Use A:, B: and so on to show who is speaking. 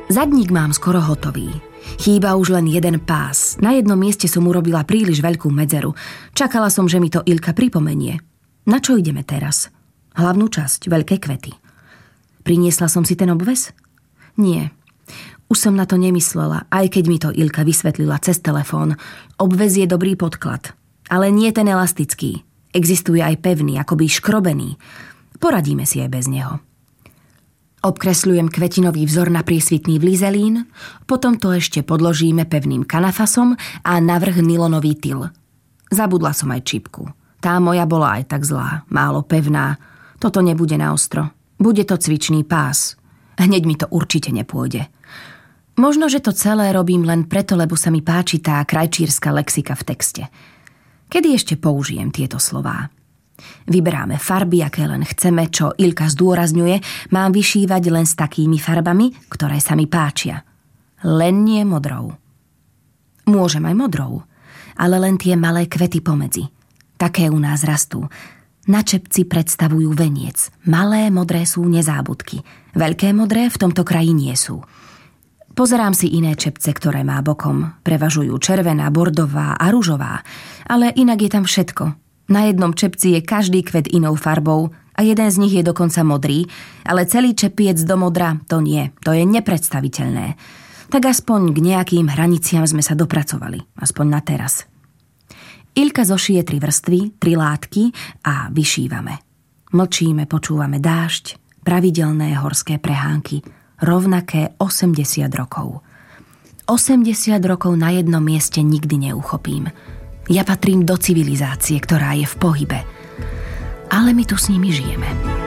A: Zadník mám skoro hotový. Chýba už len jeden pás. Na jednom mieste som urobila príliš veľkú medzeru. Čakala som, že mi to Ilka pripomenie. Na čo ideme teraz? Hlavnú časť, veľké kvety. Priniesla som si ten obväz? Nie. Už som na to nemyslela, aj keď mi to Ilka vysvetlila cez telefón. Obväz je dobrý podklad, ale nie ten elastický. Existuje aj pevný, akoby škrobený. Poradíme si aj bez neho. Obkresľujem kvetinový vzor na priesvitný vlizelín, potom to ešte podložíme pevným kanafasom a navrch nylonový tyl. Zabudla som aj čipku. Tá moja bola aj tak zlá, málo pevná. Toto nebude na ostro. Bude to cvičný pás. Hneď mi to určite nepôjde. Možno, že to celé robím len preto, lebo sa mi páči tá krajčírska lexika v texte. Kedy ešte použijem tieto slová? Vyberáme farby, aké len chceme, čo Ilka zdôrazňuje, mám vyšívať len s takými farbami, ktoré sa mi páčia. Len nie modrou. Môžem aj modrou, ale len tie malé kvety pomedzi. Také u nás rastú. Na čepci predstavujú veniec. Malé modré sú nezábudky. Veľké modré v tomto kraji nie sú. Pozerám si iné čepce, ktoré má bokom. Prevažujú červená, bordová a ružová. Ale inak je tam všetko. Na jednom čepci je každý kvet inou farbou a jeden z nich je dokonca modrý, ale celý čepiec do modra to nie, to je nepredstaviteľné. Tak aspoň k nejakým hraniciam sme sa dopracovali, aspoň na teraz. Ilka zošije 3 vrstvy, 3 látky a vyšívame. Mlčíme, počúvame dážď, pravidelné horské prehánky, rovnaké 80 rokov. 80 rokov na jednom mieste nikdy neuchopím. Ja patrím do civilizácie, ktorá je v pohybe. Ale my tu s nimi žijeme.